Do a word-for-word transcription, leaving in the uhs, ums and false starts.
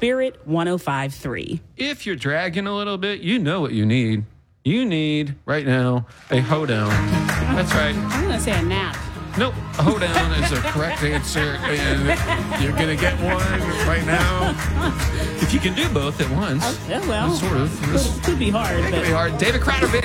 Spirit one oh five point three. If you're dragging a little bit, you know what you need. You need, right now, a hoedown. That's right. I'm going to say a nap. Nope, a hoedown is the correct answer, and you're going to get one right now. If you can do both at once. Oh, yeah, well, sort of. Could, could be hard. It but could be hard. David Crowder.